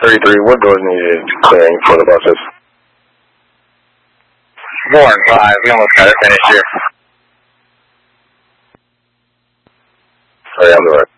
33, what doors needed clearing for the buses? 4 and 5, we almost got it finished here. Sorry, I'm the right.